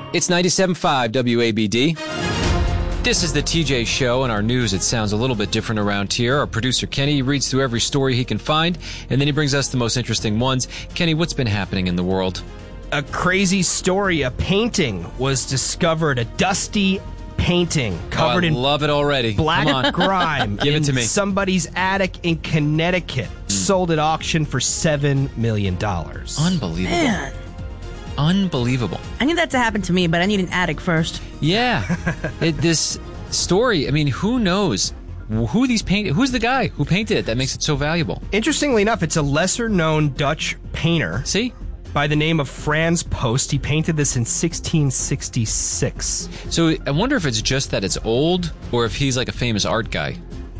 It's 97.5 WABD. This is the TJ Show. In our news, it sounds a little bit different around here. Our producer, Kenny, reads through every story he can find, and then he brings us the most interesting ones. Kenny, what's been happening in the world? A crazy story. A painting was discovered, a dusty painting covered in love it already. Black grime. Give it to me. Somebody's attic in Connecticut. Sold at auction for $7 million. Unbelievable. Man. Unbelievable. I need that to happen to me, but I need an attic first. Yeah. This story, I mean, who knows who's the guy who painted it that makes it so valuable? Interestingly enough, it's a lesser-known Dutch painter. See? By the name of Frans Post. He painted this in 1666. So I wonder if it's just that it's old or if he's like a famous art guy.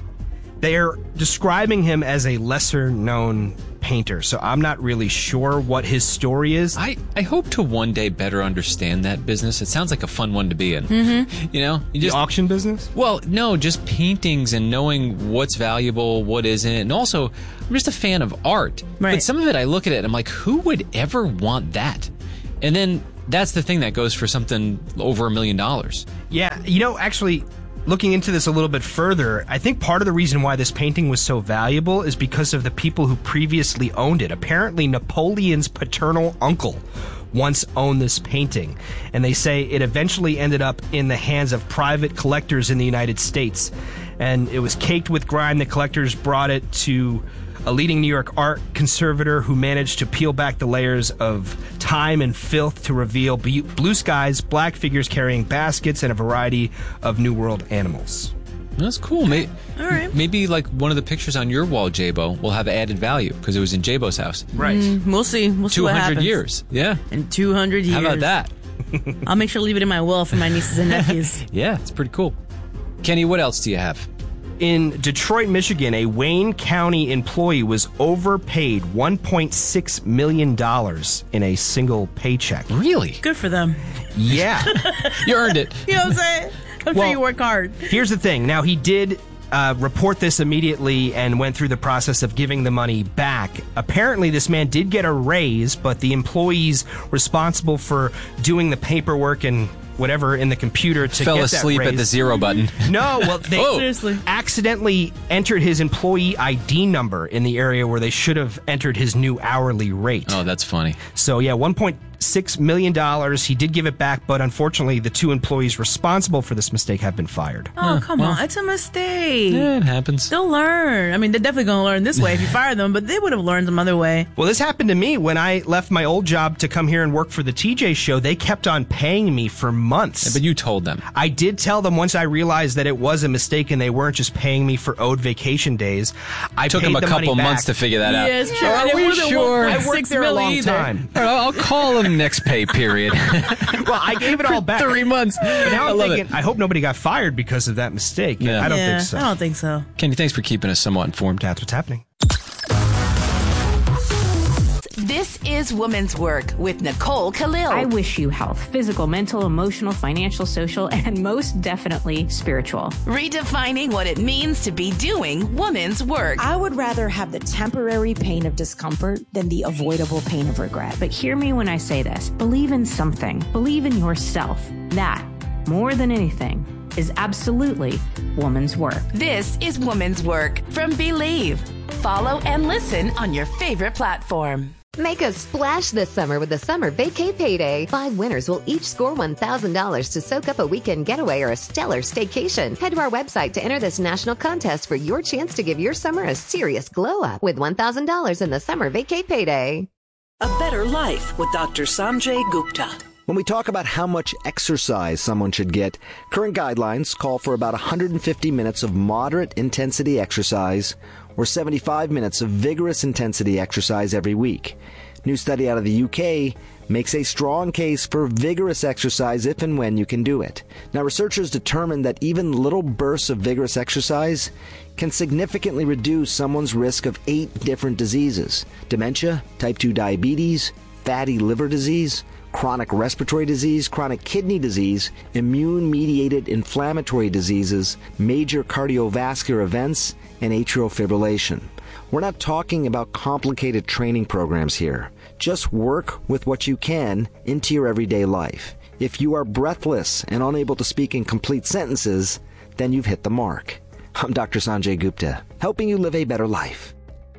They're describing him as a lesser-known painter, so I'm not really sure what his story is. I hope to one day better understand that business. It sounds like a fun one to be in. Mm-hmm. You know? The auction business? Well, no, just paintings and knowing what's valuable, what isn't. And also, I'm just a fan of art. Right. But some of it, I look at it and I'm like, who would ever want that? And then that's the thing that goes for something over $1 million. Yeah, actually, looking into this a little bit further, I think part of the reason why this painting was so valuable is because of the people who previously owned it. Apparently, Napoleon's paternal uncle once owned this painting, and they say it eventually ended up in the hands of private collectors in the United States, and it was caked with grime. The collectors brought it to a leading New York art conservator who managed to peel back the layers of time and filth to reveal blue skies, black figures carrying baskets, and a variety of New World animals. That's cool. All right. Maybe like one of the pictures on your wall, Jabo, will have added value because it was in Jabo's house. Right. We'll see. We'll see what 200 happens. years. Yeah. In 200 years. How about that? I'll make sure to leave it in my will for my nieces and nephews. Yeah, it's pretty cool. Kenny, what else do you have? In Detroit, Michigan, a Wayne County employee was overpaid $1.6 million in a single paycheck. Really? Good for them. Yeah. You earned it. You know what I'm saying? I'm sure you work hard. Here's the thing. Now, he did report this immediately and went through the process of giving the money back. Apparently, this man did get a raise, but the employees responsible for doing the paperwork and whatever in the computer to fell get asleep that raise. at the 0 button. No, well, they Seriously. accidentally entered his employee ID number in the area where they should have entered his new hourly rate. Oh, that's funny. So, yeah, $1.6 million. He did give it back, but unfortunately, the two employees responsible for this mistake have been fired. Oh, come on. It's a mistake. Yeah, it happens. They'll learn. I mean, they're definitely going to learn this way if you fire them, but they would have learned some other way. Well, this happened to me when I left my old job to come here and work for the TJ Show. They kept on paying me for months. Yeah, but you told them. I did tell them once I realized that it was a mistake and they weren't just paying me for owed vacation days. I Took paid them a the couple money months back. to figure that out. Yeah, it's true. Are And it we wasn't sure? I worked there a long time. All right, I'll call them next pay period. Well, I gave it all back. 3 months. But now I I'm love thinking, I hope nobody got fired because of that mistake. Yeah. I don't think so. I don't think so. Kenny, thanks for keeping us somewhat informed. That's what's happening. This is Woman's Work with Nicole Khalil. I wish you health, physical, mental, emotional, financial, social, and most definitely spiritual. Redefining what it means to be doing woman's work. I would rather have the temporary pain of discomfort than the avoidable pain of regret. But hear me when I say this. Believe in something. Believe in yourself. That, more than anything, is absolutely woman's work. This is Woman's Work from Believe. Follow and listen on your favorite platform. Make a splash this summer with the Summer Vacay Payday. 5 winners will each score $1,000 to soak up a weekend getaway or a stellar staycation. Head to our website to enter this national contest for your chance to give your summer a serious glow up with $1,000 in the Summer Vacay Payday. A Better Life with Dr. Sanjay Gupta. When we talk about how much exercise someone should get, current guidelines call for about 150 minutes of moderate intensity exercise or 75 minutes of vigorous intensity exercise every week. New study out of the UK makes a strong case for vigorous exercise if and when you can do it. Now, researchers determined that even little bursts of vigorous exercise can significantly reduce someone's risk of 8 different diseases: dementia, type 2 diabetes, fatty liver disease, chronic respiratory disease, chronic kidney disease, immune-mediated inflammatory diseases, major cardiovascular events, and atrial fibrillation. We're not talking about complicated training programs here. Just work with what you can into your everyday life. If you are breathless and unable to speak in complete sentences, then you've hit the mark. I'm Dr. Sanjay Gupta, helping you live a better life.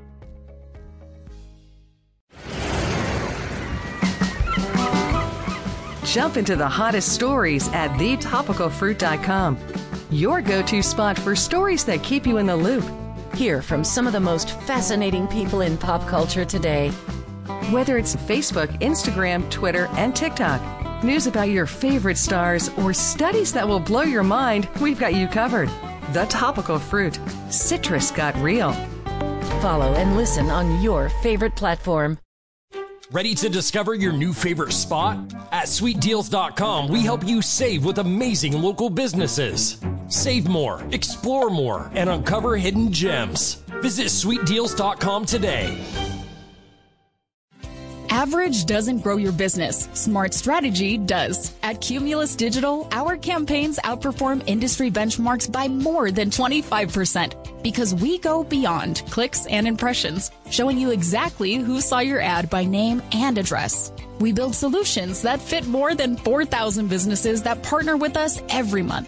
Jump into the hottest stories at thetopicalfruit.com. Your go-to spot for stories that keep you in the loop. Hear from some of the most fascinating people in pop culture today. Whether it's Facebook, Instagram, Twitter, and TikTok, news about your favorite stars, or studies that will blow your mind, we've got you covered. The Topical Fruit. Citrus got real. Follow and listen on your favorite platform. Ready to discover your new favorite spot? At sweetdeals.com, we help you save with amazing local businesses. Save more, explore more, and uncover hidden gems. Visit sweetdeals.com today. Average doesn't grow your business. Smart strategy does. At Cumulus Digital, our campaigns outperform industry benchmarks by more than 25% because we go beyond clicks and impressions, showing you exactly who saw your ad by name and address. We build solutions that fit more than 4,000 businesses that partner with us every month.